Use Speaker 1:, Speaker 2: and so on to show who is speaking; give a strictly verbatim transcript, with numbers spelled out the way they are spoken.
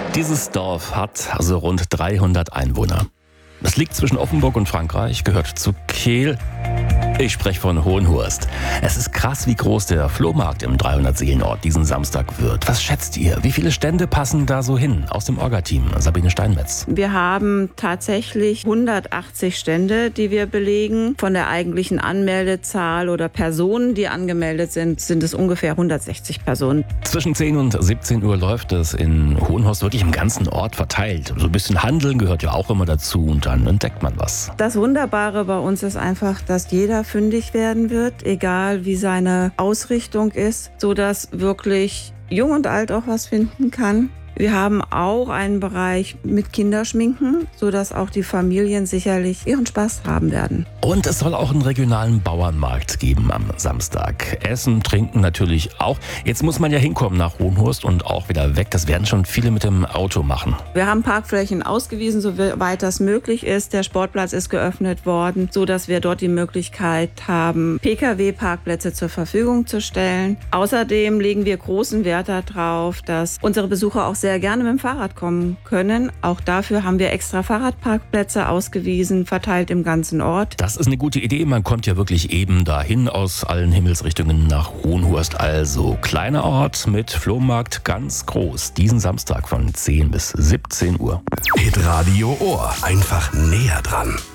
Speaker 1: Dieses Dorf hat also rund dreihundert Einwohner. Es liegt zwischen Offenburg und Frankreich, gehört zu Kehl. Ich spreche von Hohenhurst. Es ist krass, wie groß der Flohmarkt im dreihundert-Seelen-Ort diesen Samstag wird. Was schätzt ihr? Wie viele Stände passen da so hin? Aus dem Orga-Team, Sabine Steinmetz.
Speaker 2: Wir haben tatsächlich hundertachtzig Stände, die wir belegen. Von der eigentlichen Anmeldezahl oder Personen, die angemeldet sind, sind es ungefähr hundertsechzig Personen.
Speaker 1: Zwischen zehn und siebzehn Uhr läuft es in Hohenhurst wirklich im ganzen Ort verteilt. So ein bisschen Handeln gehört ja auch immer dazu und dann entdeckt man was.
Speaker 2: Das Wunderbare bei uns ist einfach, dass jeder fündig werden wird, egal wie seine Ausrichtung ist, sodass wirklich jung und alt auch was finden kann. Wir haben auch einen Bereich mit Kinderschminken, sodass auch die Familien sicherlich ihren Spaß haben werden.
Speaker 1: Und es soll auch einen regionalen Bauernmarkt geben am Samstag. Essen, trinken natürlich auch. Jetzt muss man ja hinkommen nach Hohenhurst und auch wieder weg. Das werden schon viele mit dem Auto machen.
Speaker 2: Wir haben Parkflächen ausgewiesen, soweit das möglich ist. Der Sportplatz ist geöffnet worden, sodass wir dort die Möglichkeit haben, P K W-Parkplätze zur Verfügung zu stellen. Außerdem legen wir großen Wert darauf, dass unsere Besucher auch sehr gerne mit dem Fahrrad kommen können. Auch dafür haben wir extra Fahrradparkplätze ausgewiesen, verteilt im ganzen Ort.
Speaker 1: Das ist eine gute Idee. Man kommt ja wirklich eben dahin aus allen Himmelsrichtungen nach Hohenhurst. Also kleiner Ort mit Flohmarkt, ganz groß. Diesen Samstag von zehn bis siebzehn Uhr.
Speaker 3: Hitradio Ohr. Einfach näher dran.